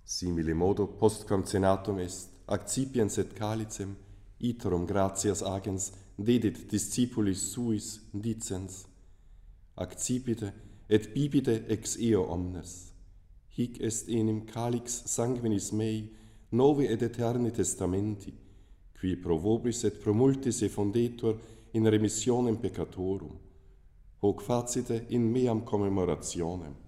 Simile modo post concenatum est, accipiens et calicem, iterum gratias agens dedit discipulis suis, dicens, accipite et bibite ex eo omnes. Hic est enim calix sanguinis mei, novi et eterni testamenti, qui pro vobis et pro multis effundetur in remissionem peccatorum, hoc facite in meam commemorationem.